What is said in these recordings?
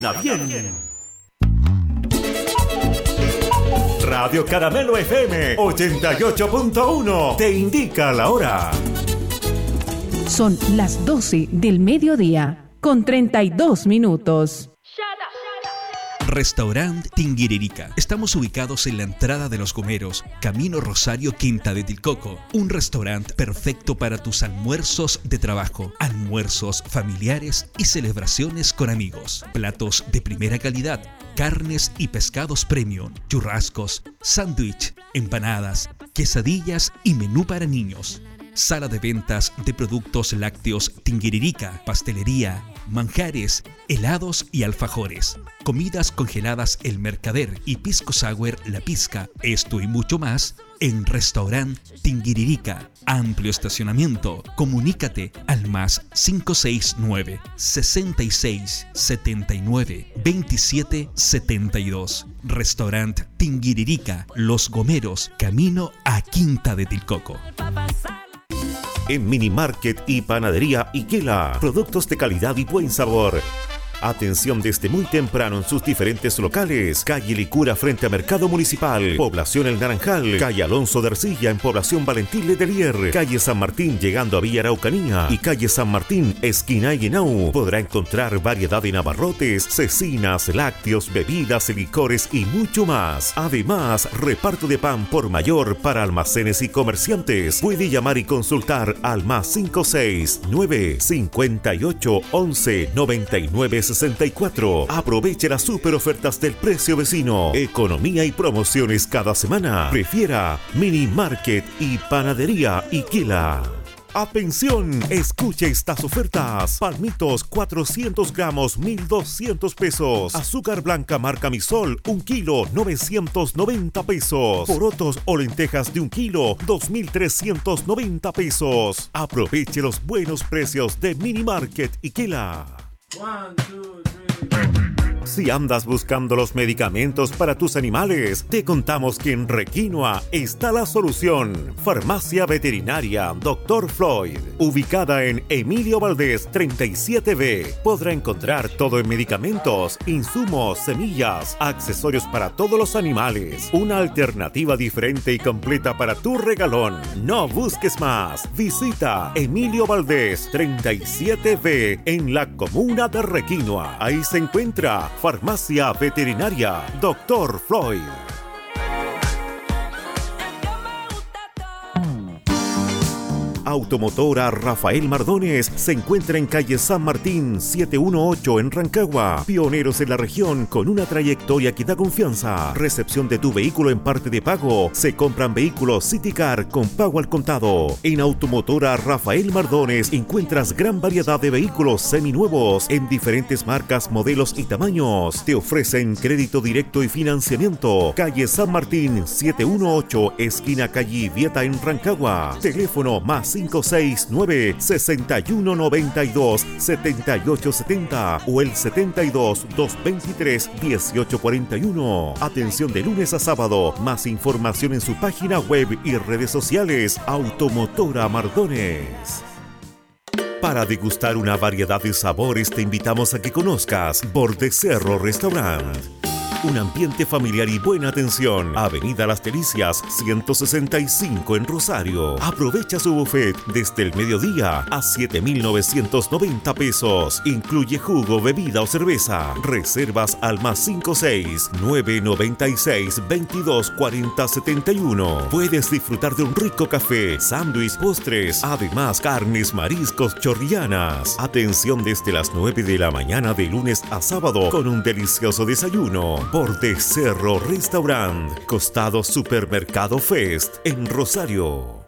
Bien. Radio Caramelo FM 88.1 te indica la hora. Son las 12 del mediodía con 32 minutos. Restaurant Tinguiririca. Estamos ubicados en la entrada de Los Gomeros, Camino Rosario, Quinta de Tilcoco. Un restaurante perfecto para tus almuerzos de trabajo, almuerzos familiares y celebraciones con amigos. Platos de primera calidad, carnes y pescados premium, churrascos, sándwich, empanadas, quesadillas y menú para niños. Sala de ventas de productos lácteos Tinguiririca, pastelería, manjares, helados y alfajores. Comidas congeladas El Mercader y Pisco Sour La Pizca. Esto y mucho más en Restaurant Tinguiririca. Amplio estacionamiento. Comunícate al más 569 66 79 27 72. Restaurant Tinguiririca, Los Gomeros, camino a Quinta de Tilcoco. En Mini Market y Panadería Iquela, productos de calidad y buen sabor. Atención desde muy temprano en sus diferentes locales. Calle Licura frente a Mercado Municipal, Población El Naranjal, calle Alonso de Ercilla en Población Valentín Letelier, calle San Martín llegando a Villa Araucanía y calle San Martín esquina Yenau. Podrá encontrar variedad de abarrotes, cecinas, lácteos, bebidas, licores y mucho más. Además, reparto de pan por mayor para almacenes y comerciantes. Puede llamar y consultar al más 569 58 11 99 64. Aproveche las super ofertas del precio vecino. Economía y promociones cada semana. Prefiera Mini Market y Panadería Iquela. Atención, escuche estas ofertas. Palmitos 400 gramos 1.200 pesos. Azúcar blanca marca Misol 1 kilo 990 pesos. Porotos o lentejas de 1 kilo 2.390 pesos. Aproveche los buenos precios de Mini Market Iquela. 1, 2, 3. Si andas buscando los medicamentos para tus animales, te contamos que en Requinoa está la solución. Farmacia Veterinaria Dr. Floyd, ubicada en Emilio Valdés 37B. Podrá encontrar todo en medicamentos, insumos, semillas, accesorios para todos los animales. Una alternativa diferente y completa para tu regalón. No busques más. Visita Emilio Valdés 37B en la comuna de Requinoa. Ahí se encuentra Farmacia Veterinaria Dr. Floyd. Automotora Rafael Mardones se encuentra en calle San Martín 718 en Rancagua. Pioneros en la región con una trayectoria que da confianza. Recepción de tu vehículo en parte de pago. Se compran vehículos City Car con pago al contado. En Automotora Rafael Mardones encuentras gran variedad de vehículos seminuevos en diferentes marcas, modelos y tamaños. Te ofrecen crédito directo y financiamiento. Calle San Martín 718, esquina calle Vieta en Rancagua. Teléfono más 569 6192 7870 o el 72 223 1841. Atención de lunes a sábado. Más información en su página web y redes sociales. Automotora Mardones. Para degustar una variedad de sabores te invitamos a que conozcas Borde Cerro Restaurant. Un ambiente familiar y buena atención. Avenida Las Delicias 165 en Rosario. Aprovecha su buffet desde el mediodía a 7.990 pesos. Incluye jugo, bebida o cerveza. Reservas al más 56 996 22 40 71. Puedes disfrutar de un rico café, sándwich, postres, además carnes, mariscos, chorrianas. Atención desde las 9 de la mañana de lunes a sábado con un delicioso desayuno. Borde Cerro Restaurant, costado Supermercado Fest en Rosario.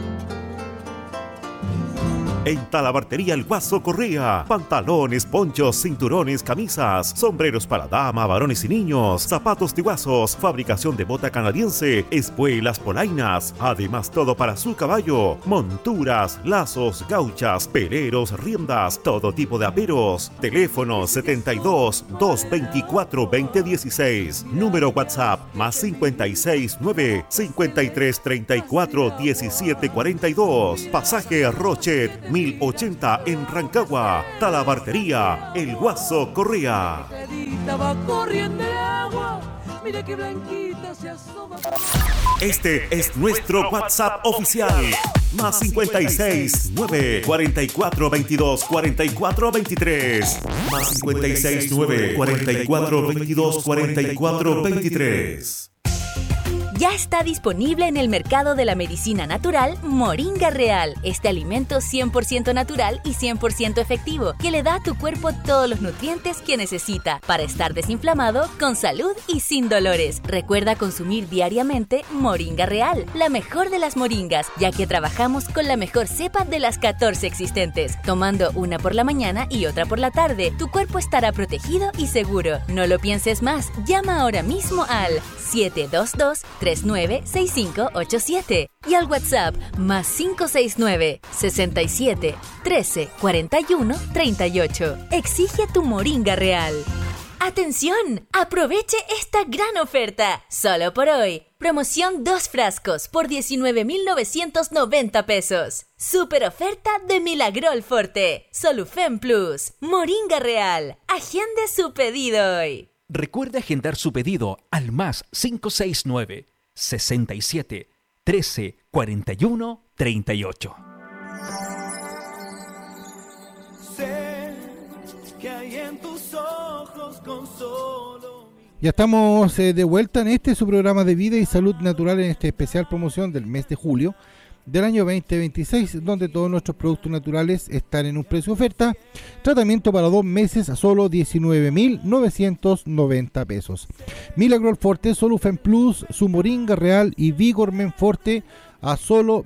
En Talabartería El Guaso Correa, pantalones, ponchos, cinturones, camisas, sombreros para dama, varones y niños, zapatos de guasos, fabricación de bota canadiense, espuelas, polainas, además todo para su caballo, monturas, lazos, gauchas, peleros, riendas, todo tipo de aperos. Teléfono 72 224 2016, número WhatsApp más 56 9 53 34 17 42, pasaje Rochet 1080 en Rancagua. Talabartería El Guaso Correa. Va corriendo el agua, mira qué blanquita se asoma. Este es nuestro WhatsApp oficial. Más 56 9 44 22 44 23. Más 56 9 44 22 44 23. Ya está disponible en el mercado de la medicina natural Moringa Real. Este alimento 100% natural y 100% efectivo que le da a tu cuerpo todos los nutrientes que necesita para estar desinflamado, con salud y sin dolores. Recuerda consumir diariamente Moringa Real, la mejor de las moringas, ya que trabajamos con la mejor cepa de las 14 existentes. Tomando una por la mañana y otra por la tarde, tu cuerpo estará protegido y seguro. No lo pienses más. Llama ahora mismo al 722-396587 y al WhatsApp más 569 67 13 41 38. Exige tu Moringa Real. ¡Atención! ¡Aproveche esta gran oferta! Solo por hoy. Promoción 2 frascos por 19.990 pesos. Super oferta de Milagrol Forte. Solufen Plus. Moringa Real. Agende su pedido hoy. Recuerde agendar su pedido al más 569 67 13 41 38. Sé que hay en tus ojos con solo... Ya estamos de vuelta en su programa de vida y salud natural, en esta especial promoción del mes de julio del año 2026, donde todos nuestros productos naturales están en un precio de oferta. Tratamiento para 2 meses a solo 19.990 pesos. Milagrol Forte, Solufen Plus, su Moringa Real y Vigormen Forte a solo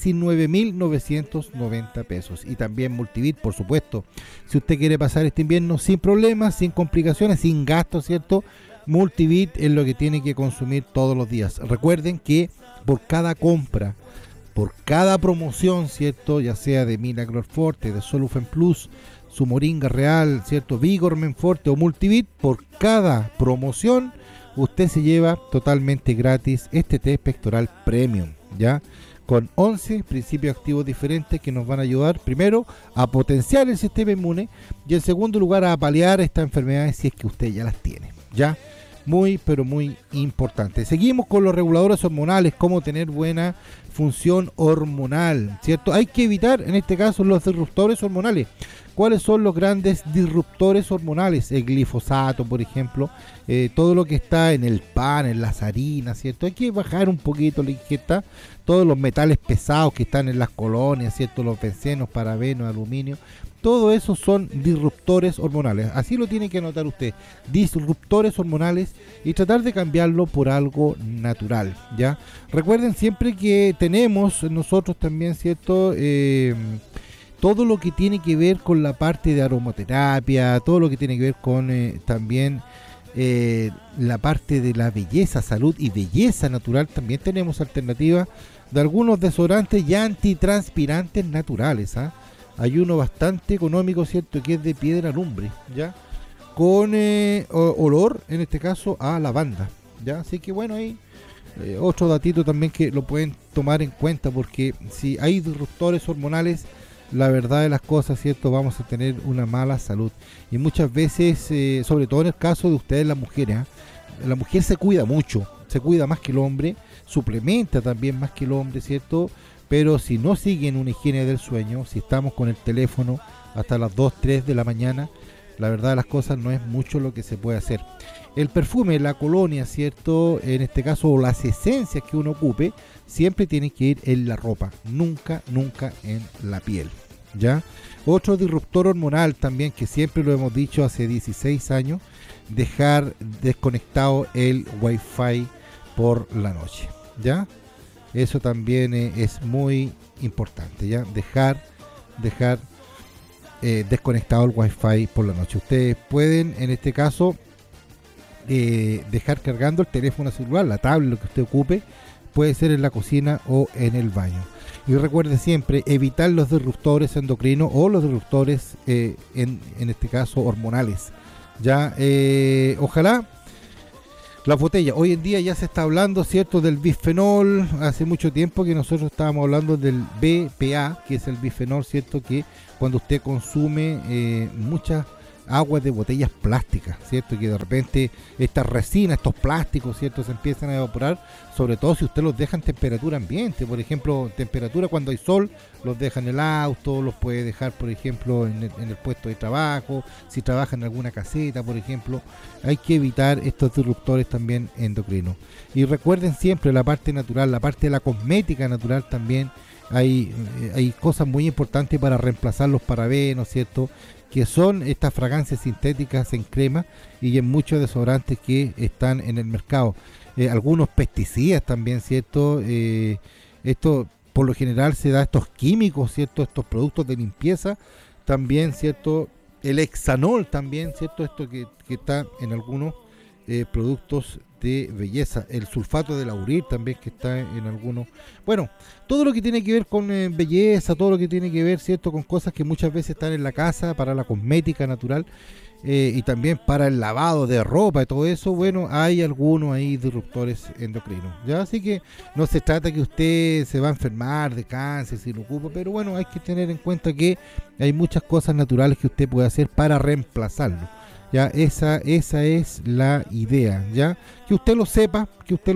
19.990 pesos. Y también Multivit, por supuesto. Si usted quiere pasar este invierno sin problemas, sin complicaciones, sin gastos, ¿cierto? Multivit es lo que tiene que consumir todos los días. Recuerden que por cada compra, por cada promoción, ¿cierto? Ya sea de Milagrol Forte, de Solufen Plus, su Moringa Real, ¿cierto? Vigormen Forte o Multivit, por cada promoción usted se lleva totalmente gratis este test pectoral premium, ¿ya? Con 11 principios activos diferentes que nos van a ayudar, primero, a potenciar el sistema inmune y en segundo lugar a paliar estas enfermedades si es que usted ya las tiene, ¿ya? Muy, pero muy importante. Seguimos con los reguladores hormonales, cómo tener buena función hormonal, ¿cierto? Hay que evitar, en este caso, los disruptores hormonales. ¿Cuáles son los grandes disruptores hormonales? El glifosato, por ejemplo, todo lo que está en el pan, en las harinas, ¿cierto? Hay que bajar un poquito la ingesta, todos los metales pesados que están en las colonias, ¿cierto? Los bencenos, parabenos, aluminio, todo eso son disruptores hormonales. Así lo tiene que anotar usted, disruptores hormonales, y tratar de cambiarlo por algo natural, ¿ya? Recuerden siempre que tenemos nosotros también, ¿cierto? Todo lo que tiene que ver con la parte de aromaterapia, todo lo que tiene que ver con también la parte de la belleza, salud y belleza natural. También tenemos alternativas de algunos desodorantes y antitranspirantes naturales, ¿ah? Hay uno bastante económico, ¿cierto? Que es de piedra lumbre, ¿ya? Con olor, en este caso, a lavanda, ¿ya? Así que bueno, ahí otro datito también que lo pueden tomar en cuenta, porque si hay disruptores hormonales, la verdad de las cosas, ¿cierto? Vamos a tener una mala salud. Y muchas veces, sobre todo en el caso de ustedes, las mujeres, ¿eh? La mujer se cuida mucho, se cuida más que el hombre, suplementa también más que el hombre, ¿cierto? Pero si no siguen una higiene del sueño, si estamos con el teléfono hasta las 2, 3 de la mañana, la verdad de las cosas no es mucho lo que se puede hacer. El perfume, la colonia, ¿cierto? En este caso, o las esencias que uno ocupe, siempre tienen que ir en la ropa, nunca en la piel, ¿ya? Otro disruptor hormonal también, que siempre lo hemos dicho hace 16 años, dejar desconectado el Wi-Fi por la noche, ¿ya? Eso también es muy importante, ¿ya? Dejar desconectado el Wi-Fi por la noche. Ustedes pueden, en este caso, dejar cargando el teléfono celular, la tablet, lo que usted ocupe, puede ser en la cocina o en el baño. Y recuerde siempre evitar los disruptores endocrinos o los disruptores, en este caso, hormonales, ¿ya? Ojalá Las botellas, hoy en día ya se está hablando, ¿cierto?, del bisfenol. Hace mucho tiempo que nosotros estábamos hablando del BPA, que es el bisfenol, ¿cierto?, que cuando usted consume muchas aguas de botellas plásticas, ¿cierto?, que de repente estas resinas, estos plásticos, ¿cierto?, se empiezan a evaporar, sobre todo si usted los deja en temperatura ambiente. Por ejemplo, temperatura cuando hay sol, los deja en el auto, los puede dejar, por ejemplo, en el puesto de trabajo, si trabaja en alguna caseta, por ejemplo. Hay que evitar estos disruptores también endocrinos. Y recuerden siempre la parte natural, la parte de la cosmética natural también. Hay cosas muy importantes para reemplazar los parabenos, ¿cierto?, que son estas fragancias sintéticas en crema y en muchos desodorantes que están en el mercado. Algunos pesticidas también, ¿cierto? Esto por lo general se da estos químicos, ¿cierto? Estos productos de limpieza también, ¿cierto? El hexanol también, ¿cierto? Esto que está en algunos productos de belleza. El sulfato de lauril también, que está en algunos. Bueno, todo lo que tiene que ver con belleza, todo lo que tiene que ver, ¿cierto?, con cosas que muchas veces están en la casa para la cosmética natural y también para el lavado de ropa y todo eso. Bueno, hay algunos ahí disruptores endocrinos, ¿ya? Así que no se trata que usted se va a enfermar de cáncer si lo ocupa, pero bueno, hay que tener en cuenta que hay muchas cosas naturales que usted puede hacer para reemplazarlo. Ya, esa es la idea, ya, que usted lo sepa,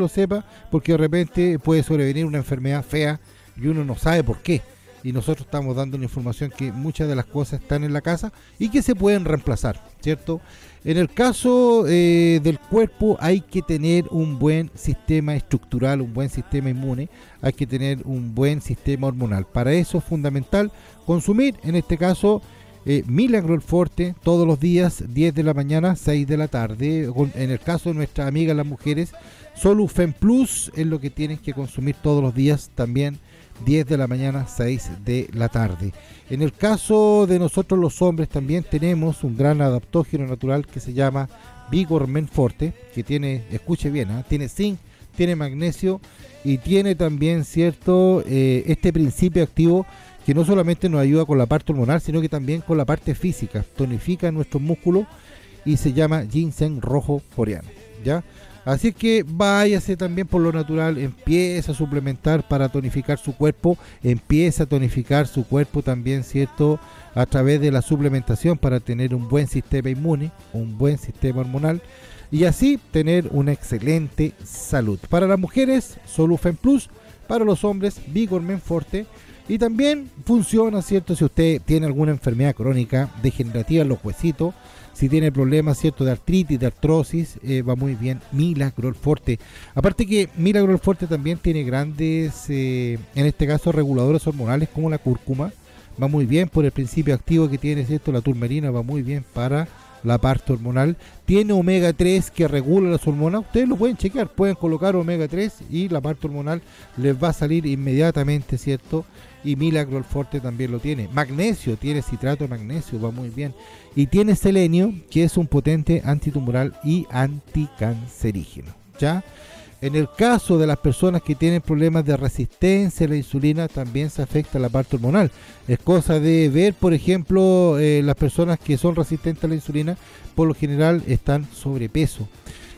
porque de repente puede sobrevenir una enfermedad fea y uno no sabe por qué. Y nosotros estamos dando una información que muchas de las cosas están en la casa y que se pueden reemplazar, ¿cierto? En el caso del cuerpo hay que tener un buen sistema estructural, un buen sistema inmune, hay que tener un buen sistema hormonal. Para eso es fundamental consumir, en este caso, Milagrol Forte todos los días, 10 de la mañana, 6 de la tarde. En el caso de nuestras amigas las mujeres, Solufen Plus es lo que tienen que consumir todos los días, también 10 de la mañana, 6 de la tarde. En el caso de nosotros los hombres también tenemos un gran adaptógeno natural que se llama Vigor Men Forte, que tiene, escuche bien, tiene zinc, tiene magnesio y tiene también, ¿cierto?, este principio activo que no solamente nos ayuda con la parte hormonal, sino que también con la parte física, tonifica nuestros músculos y se llama ginseng rojo coreano, ¿ya? Así que váyase también por lo natural, empieza a suplementar para tonificar su cuerpo, empieza a tonificar su cuerpo también, ¿cierto?, a través de la suplementación para tener un buen sistema inmune, un buen sistema hormonal y así tener una excelente salud. Para las mujeres, Solufen Plus, para los hombres, Vigor Men Forte. Y también funciona, ¿cierto?, si usted tiene alguna enfermedad crónica degenerativa en los huesitos, si tiene problemas, ¿cierto?, de artritis, de artrosis, va muy bien Milagrol Forte. Aparte que Milagrol Forte también tiene grandes, en este caso, reguladores hormonales como la cúrcuma. Va muy bien por el principio activo que tiene, ¿cierto?, la turmerina, va muy bien para la parte hormonal. Tiene omega 3 que regula las hormonas. Ustedes lo pueden chequear, pueden colocar omega 3 y la parte hormonal les va a salir inmediatamente, ¿cierto? Y Milagrol Forte también lo tiene. Magnesio, tiene citrato de magnesio, va muy bien. Y tiene selenio, que es un potente antitumoral y anticancerígeno, ¿ya? En el caso de las personas que tienen problemas de resistencia a la insulina, también se afecta la parte hormonal. Es cosa de ver, por ejemplo, las personas que son resistentes a la insulina, por lo general están sobrepeso.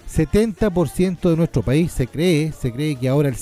70% de nuestro país, se cree que ahora el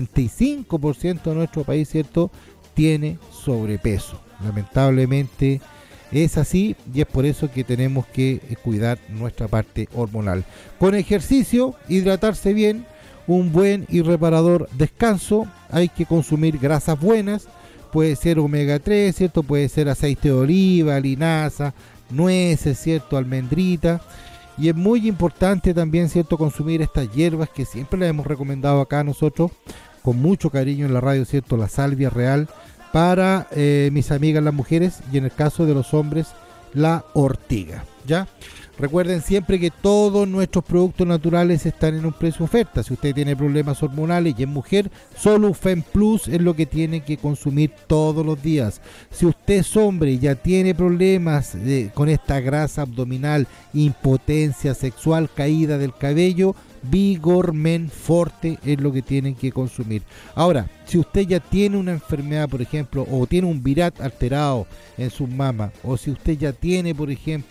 75% de nuestro país, ¿cierto?, tiene sobrepeso. Lamentablemente es así y es por eso que tenemos que cuidar nuestra parte hormonal. Con ejercicio, hidratarse bien, un buen y reparador descanso, hay que consumir grasas buenas, puede ser omega 3, ¿cierto? Puede ser aceite de oliva, linaza, nueces, ¿cierto? Almendrita. Y es muy importante también, ¿cierto?, consumir estas hierbas que siempre les hemos recomendado acá nosotros, con mucho cariño en la radio, ¿cierto? La salvia real para mis amigas las mujeres y en el caso de los hombres, la ortiga, ¿ya? Recuerden siempre que todos nuestros productos naturales están en un precio oferta. Si usted tiene problemas hormonales y es mujer, Solufen Plus es lo que tiene que consumir todos los días. Si usted es hombre y ya tiene problemas con esta grasa abdominal, impotencia sexual, caída del cabello, Vigor Men Forte es lo que tienen que consumir. Ahora, si usted ya tiene una enfermedad, por ejemplo, o tiene un virat alterado en sus mamas, o si usted ya tiene, por ejemplo,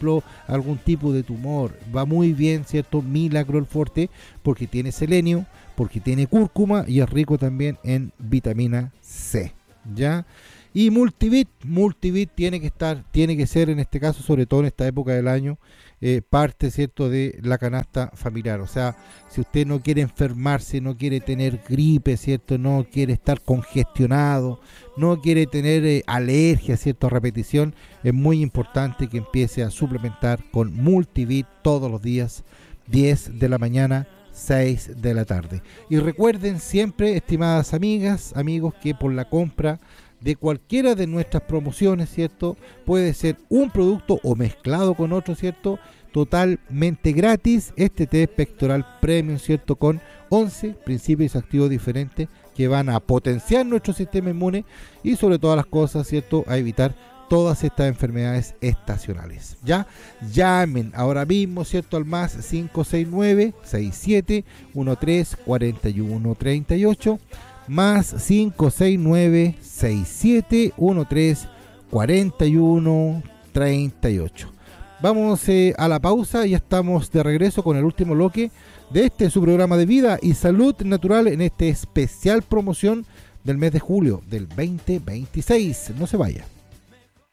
algún tipo de tumor. Va muy bien, ¿cierto? Milagro Forte, porque tiene selenio, porque tiene cúrcuma y es rico también en vitamina C, ¿ya? Y Multivit tiene que ser en este caso, sobre todo en esta época del año, parte, ¿cierto?, de la canasta familiar. O sea, si usted no quiere enfermarse, no quiere tener gripe, ¿cierto?, no quiere estar congestionado, no quiere tener alergia, ¿cierto?, a repetición, es muy importante que empiece a suplementar con Multivit todos los días, 10 de la mañana, 6 de la tarde. Y recuerden siempre, estimadas amigas, amigos, que por la compra de cualquiera de nuestras promociones, ¿cierto?, puede ser un producto o mezclado con otro, ¿cierto?, totalmente gratis, este test pectoral premium, ¿cierto?, con 11 principios activos diferentes que van a potenciar nuestro sistema inmune y sobre todas las cosas, ¿cierto?, a evitar todas estas enfermedades estacionales. Ya, llamen ahora mismo, ¿cierto?, al más 569-6713-4138, más 569-6713-4138. Vamos a la pausa y ya estamos de regreso con el último bloque de su programa de vida y salud natural en especial promoción del mes de julio del 2026. No se vaya.